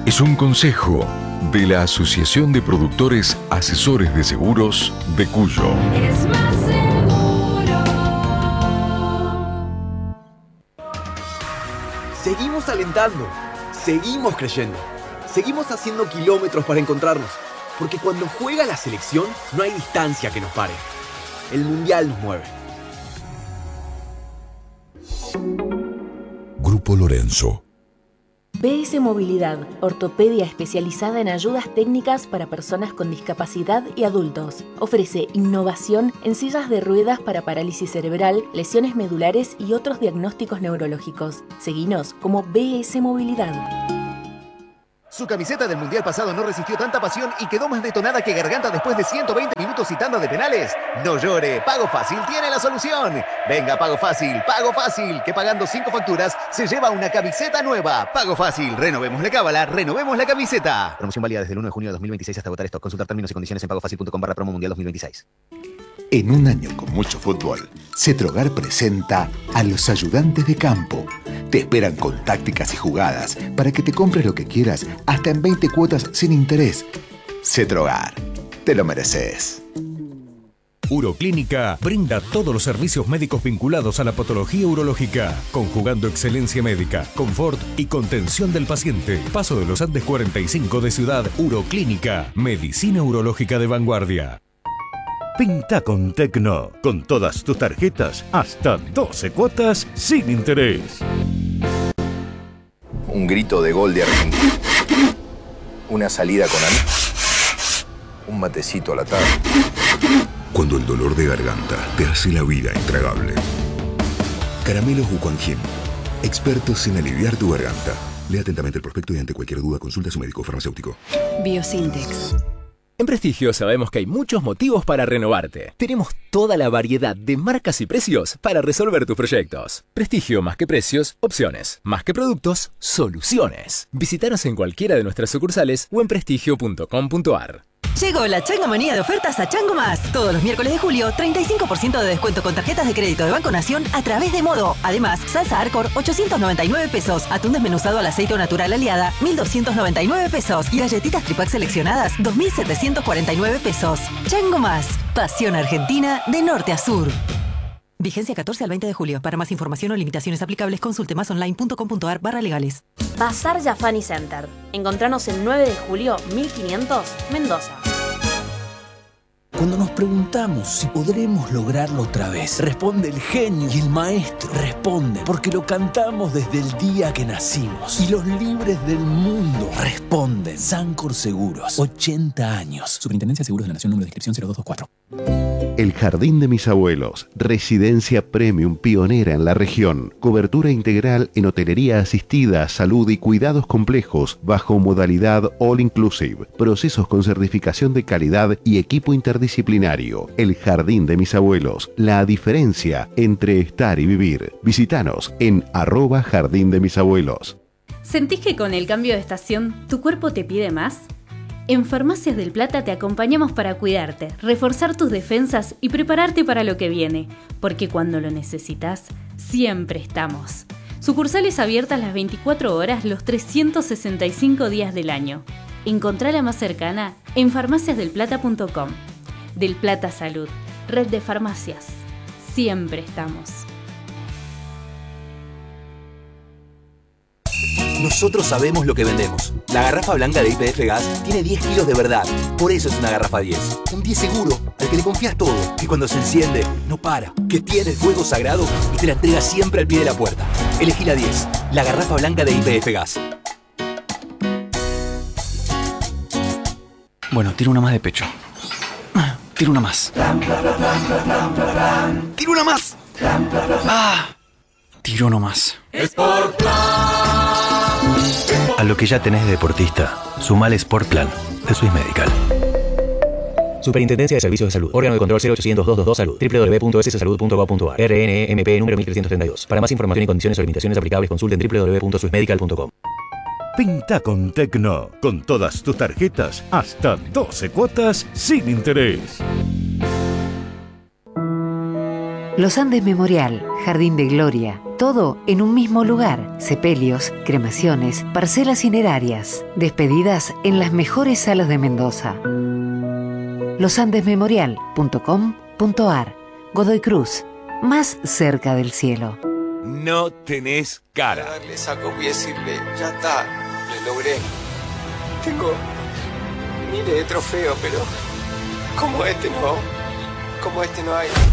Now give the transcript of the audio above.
es un consejo de la Asociación de Productores Asesores de Seguros de Cuyo. Es más seguro. Seguimos alentando, seguimos creyendo, seguimos haciendo kilómetros para encontrarnos, porque cuando juega la selección no hay distancia que nos pare. El Mundial nos mueve. Grupo Lorenzo. BS Movilidad, ortopedia especializada en ayudas técnicas para personas con discapacidad y adultos. Ofrece innovación en sillas de ruedas para parálisis cerebral, lesiones medulares y otros diagnósticos neurológicos. Seguinos como BS Movilidad. Su camiseta del Mundial pasado no resistió tanta pasión y quedó más detonada que Garganta después de 120 minutos y tanda de penales. No llore, Pago Fácil tiene la solución. Venga, Pago Fácil, que pagando 5 facturas se lleva una camiseta nueva. Pago Fácil, renovemos la cábala, renovemos la camiseta. Promoción válida desde el 1 de junio de 2026 hasta agotar stock. Consultar términos y condiciones en pagofacil.com/promo mundial 2026. En un año con mucho fútbol, Cetrogar presenta a los ayudantes de campo. Te esperan con tácticas y jugadas para que te compres lo que quieras hasta en 20 cuotas sin interés. Cetrogar, te lo mereces. Uroclínica brinda todos los servicios médicos vinculados a la patología urológica, conjugando excelencia médica, confort y contención del paciente. Paso de los Andes 45 de Ciudad. Uroclínica, medicina urológica de vanguardia. Pinta con Tecno, con todas tus tarjetas, hasta 12 cuotas sin interés. Un grito de gol de Argentina. Una salida con amigos. Un matecito a la tarde. Cuando el dolor de garganta te hace la vida intragable. Caramelos Wuquanjin, expertos en aliviar tu garganta. Lea atentamente el prospecto y ante cualquier duda consulta a su médico farmacéutico. Biosintex. En Prestigio sabemos que hay muchos motivos para renovarte. Tenemos toda la variedad de marcas y precios para resolver tus proyectos. Prestigio, más que precios, opciones. Más que productos, soluciones. Visítanos en cualquiera de nuestras sucursales o en prestigio.com.ar. Llegó la changomanía de ofertas a Chango Más. Todos los miércoles de julio, 35% de descuento con tarjetas de crédito de Banco Nación a través de Modo. Además, salsa Arcor, 899 pesos. Atún desmenuzado al aceite o natural aliada, 1.299 pesos. Y galletitas Tripac seleccionadas, 2.749 pesos. Chango Más. Pasión argentina de norte a sur. Vigencia 14 al 20 de julio. Para más información o limitaciones aplicables, consulte masonline.com.ar/legales. Bazar Jafani Center. Encontranos el 9 de julio, 1500, Mendoza. Cuando nos preguntamos si podremos lograrlo otra vez, responde el genio y el maestro. Responden porque lo cantamos desde el día que nacimos. Y los libres del mundo responden. Sancor Seguros, 80 años. Superintendencia de Seguros de la Nación, número de inscripción 0224. El Jardín de Mis Abuelos, residencia premium pionera en la región. Cobertura integral en hotelería asistida, salud y cuidados complejos bajo modalidad all inclusive. Procesos con certificación de calidad y equipo interdisciplinario. El Jardín de Mis Abuelos, la diferencia entre estar y vivir. Visítanos en @Jardín de Mis Abuelos. ¿Sentís que con el cambio de estación tu cuerpo te pide más? En Farmacias del Plata te acompañamos para cuidarte, reforzar tus defensas y prepararte para lo que viene, porque cuando lo necesitas, siempre estamos. Sucursales abiertas las 24 horas, los 365 días del año. Encontrá la más cercana en farmaciasdelplata.com. Del Plata Salud, red de farmacias. Siempre estamos. Nosotros sabemos lo que vendemos. La garrafa blanca de YPF Gas tiene 10 kilos de verdad. Por eso es una garrafa 10. Un 10 seguro, al que le confías todo. Que cuando se enciende, no para. Que tiene el fuego sagrado y te la entrega siempre al pie de la puerta. Elegí la 10. La garrafa blanca de YPF Gas. Bueno, tiro una más de pecho. Tiro una más. Tiro una más. Tiro uno más. A lo que ya tenés de deportista, sumale Sportplan de Swiss Medical. Superintendencia de Servicios de Salud. Órgano de control 0800-222 Salud. www.sssalud.gov.ar. RNMP número 1332. Para más información y condiciones o limitaciones aplicables, consulten www.swissmedical.com. Pinta con Tecno, con todas tus tarjetas, hasta 12 cuotas sin interés. Los Andes Memorial, Jardín de Gloria, todo en un mismo lugar. Sepelios, cremaciones, parcelas cinerarias, despedidas en las mejores salas de Mendoza. losandesmemorial.com.ar. Godoy Cruz, más cerca del cielo. No tenés cara. Le saco y decirle, ya está, lo logré. Tengo miles de trofeos, pero como este no hay.